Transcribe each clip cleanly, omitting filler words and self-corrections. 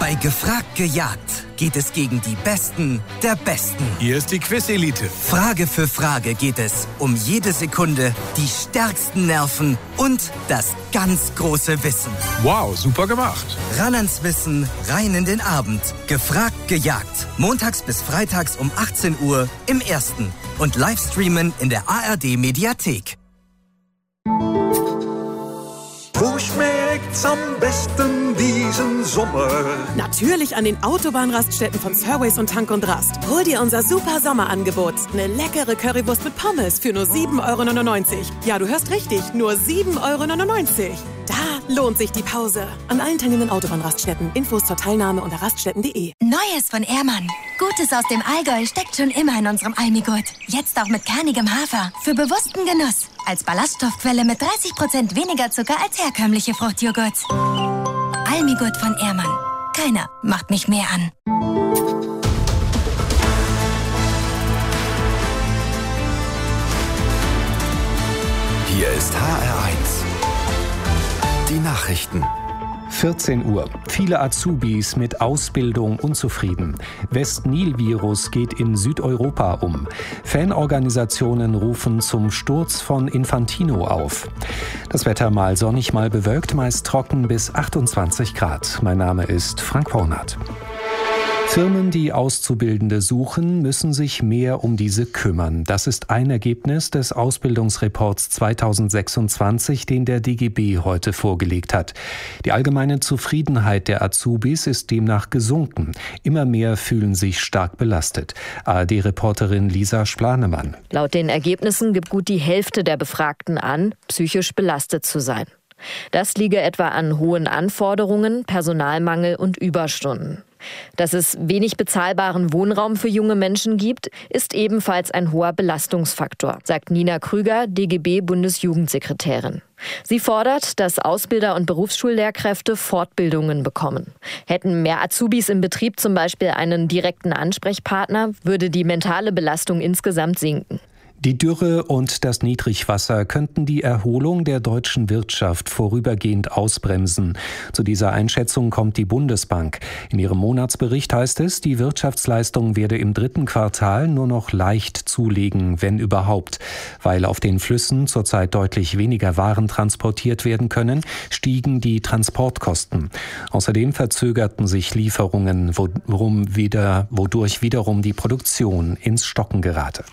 Bei Gefragt gejagt geht es gegen die Besten der Besten. Hier ist die Quiz-Elite. Frage für Frage geht es um jede Sekunde, die stärksten Nerven und das ganz große Wissen. Wow, super gemacht. Ran ans Wissen, rein in den Abend. Gefragt gejagt. Montags bis freitags um 18 Uhr im Ersten. Und Livestreamen in der ARD-Mediathek. Wo schmeckt's am besten diesen Sommer? Natürlich an den Autobahnraststätten von Surways und Tank und Rast. Hol dir unser super Sommerangebot. Eine leckere Currywurst mit Pommes für nur 7,99 €. Ja, du hörst richtig, nur 7,99 €. Da lohnt sich die Pause. An allen teilnehmenden Autobahnraststätten. Infos zur Teilnahme unter raststätten.de. Neues von Ehrmann. Gutes aus dem Allgäu steckt schon immer in unserem Almigurt. Jetzt auch mit kernigem Hafer. Für bewussten Genuss. Als Ballaststoffquelle mit 30% weniger Zucker als herkömmliche Fruchtjoghurts. Almigurt von Ehrmann. Keiner macht mich mehr an. Hier ist HR1. Die Nachrichten. 14 Uhr. Viele Azubis mit Ausbildung unzufrieden. West-Nil-Virus geht in Südeuropa um. Fanorganisationen rufen zum Sturz von Infantino auf. Das Wetter mal sonnig, mal bewölkt, meist trocken bis 28 Grad. Mein Name ist Frank Pornat. Firmen, die Auszubildende suchen, müssen sich mehr um diese kümmern. Das ist ein Ergebnis des Ausbildungsreports 2026, den der DGB heute vorgelegt hat. Die allgemeine Zufriedenheit der Azubis ist demnach gesunken. Immer mehr fühlen sich stark belastet. ARD-Reporterin Lisa Splanemann. Laut den Ergebnissen gibt gut die Hälfte der Befragten an, psychisch belastet zu sein. Das liege etwa an hohen Anforderungen, Personalmangel und Überstunden. Dass es wenig bezahlbaren Wohnraum für junge Menschen gibt, ist ebenfalls ein hoher Belastungsfaktor, sagt Nina Krüger, DGB-Bundesjugendsekretärin. Sie fordert, dass Ausbilder und Berufsschullehrkräfte Fortbildungen bekommen. Hätten mehr Azubis im Betrieb zum Beispiel einen direkten Ansprechpartner, würde die mentale Belastung insgesamt sinken. Die Dürre und das Niedrigwasser könnten die Erholung der deutschen Wirtschaft vorübergehend ausbremsen. Zu dieser Einschätzung kommt die Bundesbank. In ihrem Monatsbericht heißt es, die Wirtschaftsleistung werde im 3. Quartal nur noch leicht zulegen, wenn überhaupt. Weil auf den Flüssen zurzeit deutlich weniger Waren transportiert werden können, stiegen die Transportkosten. Außerdem verzögerten sich Lieferungen, wodurch wiederum die Produktion ins Stocken gerate.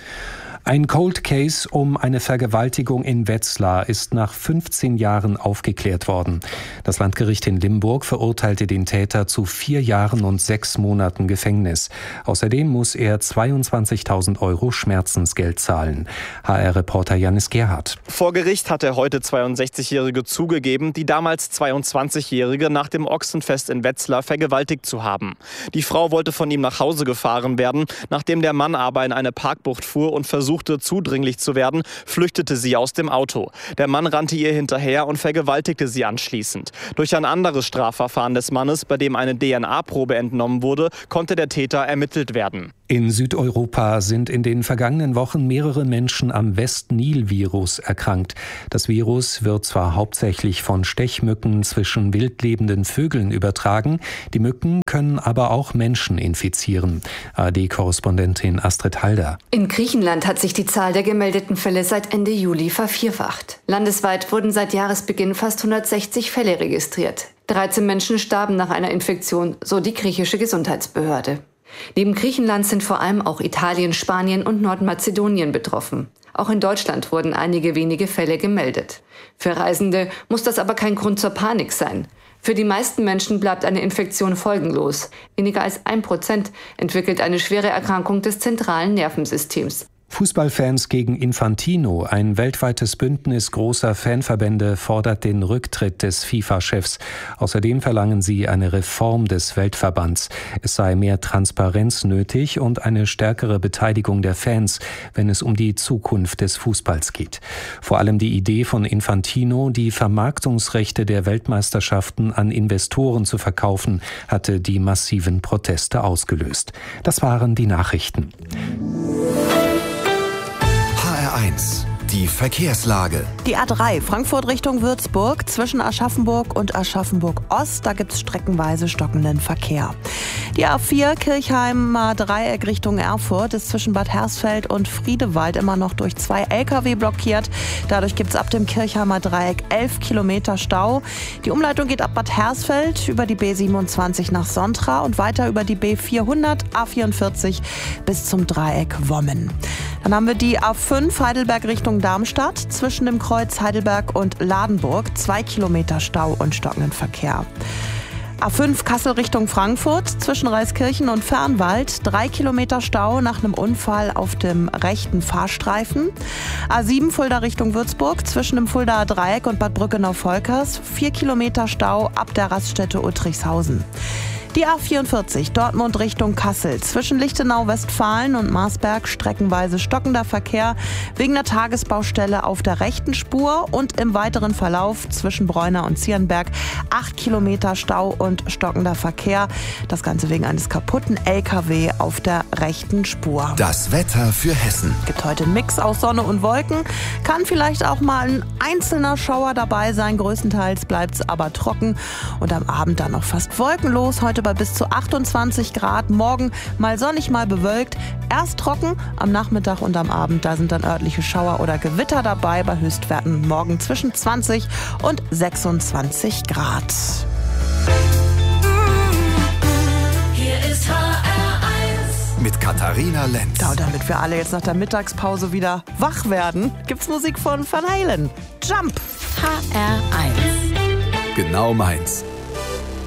Ein Cold Case um eine Vergewaltigung in Wetzlar ist nach 15 Jahren aufgeklärt worden. Das Landgericht in Limburg verurteilte den Täter zu 4 Jahren und 6 Monaten Gefängnis. Außerdem muss er 22.000 € Schmerzensgeld zahlen. HR-Reporter Janis Gerhardt. Vor Gericht hat der heute 62-Jährige zugegeben, die damals 22-Jährige nach dem Ochsenfest in Wetzlar vergewaltigt zu haben. Die Frau wollte von ihm nach Hause gefahren werden. Nachdem der Mann aber in eine Parkbucht fuhr und versuchte zudringlich zu werden, flüchtete sie aus dem Auto. Der Mann rannte ihr hinterher und vergewaltigte sie anschließend. Durch ein anderes Strafverfahren des Mannes, bei dem eine DNA-Probe entnommen wurde, konnte der Täter ermittelt werden. In Südeuropa sind in den vergangenen Wochen mehrere Menschen am West-Nil-Virus erkrankt. Das Virus wird zwar hauptsächlich von Stechmücken zwischen wildlebenden Vögeln übertragen, die Mücken können aber auch Menschen infizieren. ARD-Korrespondentin Astrid Halder. In Griechenland hat sich die Zahl der gemeldeten Fälle seit Ende Juli vervierfacht. Landesweit wurden seit Jahresbeginn fast 160 Fälle registriert. 13 Menschen starben nach einer Infektion, so die griechische Gesundheitsbehörde. Neben Griechenland sind vor allem auch Italien, Spanien und Nordmazedonien betroffen. Auch in Deutschland wurden einige wenige Fälle gemeldet. Für Reisende muss das aber kein Grund zur Panik sein. Für die meisten Menschen bleibt eine Infektion folgenlos. Weniger als 1% entwickelt eine schwere Erkrankung des zentralen Nervensystems. Fußballfans gegen Infantino. Ein weltweites Bündnis großer Fanverbände fordert den Rücktritt des FIFA-Chefs. Außerdem verlangen sie eine Reform des Weltverbands. Es sei mehr Transparenz nötig und eine stärkere Beteiligung der Fans, wenn es um die Zukunft des Fußballs geht. Vor allem die Idee von Infantino, die Vermarktungsrechte der Weltmeisterschaften an Investoren zu verkaufen, hatte die massiven Proteste ausgelöst. Das waren die Nachrichten. HR1, Die Verkehrslage. Die A3 Frankfurt Richtung Würzburg zwischen Aschaffenburg und Aschaffenburg-Ost. Da gibt es streckenweise stockenden Verkehr. Die A4 Kirchheimer Dreieck Richtung Erfurt ist zwischen Bad Hersfeld und Friedewald immer noch durch 2 LKW blockiert. Dadurch gibt es ab dem Kirchheimer Dreieck 11 Kilometer Stau. Die Umleitung geht ab Bad Hersfeld über die B27 nach Sontra und weiter über die B400, A44 bis zum Dreieck Wommen. Dann haben wir die A5 Heidelberg Richtung Darmstadt zwischen dem Kreuz Heidelberg und Ladenburg 2 Kilometer Stau und stockenden Verkehr. A5 Kassel Richtung Frankfurt zwischen Reiskirchen und Fernwald 3 Kilometer Stau nach einem Unfall auf dem rechten Fahrstreifen. A7 Fulda Richtung Würzburg zwischen dem Fuldaer Dreieck und Bad Brückenau-Volkers 4 Kilometer Stau ab der Raststätte Uttrichshausen. Die A44 Dortmund Richtung Kassel zwischen Lichtenau, Westfalen und Marsberg streckenweise stockender Verkehr wegen der Tagesbaustelle auf der rechten Spur und im weiteren Verlauf zwischen Bräuner und Zierenberg 8 Kilometer Stau und stockender Verkehr. Das Ganze wegen eines kaputten LKW auf der rechten Spur. Das Wetter für Hessen. Gibt heute einen Mix aus Sonne und Wolken. Kann vielleicht auch mal ein einzelner Schauer dabei sein. Größtenteils bleibt es aber trocken und am Abend dann noch fast wolkenlos. Heute bei bis zu 28 Grad. Morgen mal sonnig, mal bewölkt. Erst trocken, am Nachmittag und am Abend. Da sind dann örtliche Schauer oder Gewitter dabei. Bei Höchstwerten morgen zwischen 20 und 26 Grad. Hier ist HR1 mit Katharina Lenz. Ja, damit wir alle jetzt nach der Mittagspause wieder wach werden, gibt's Musik von Van Halen. Jump! HR1 Genau meins.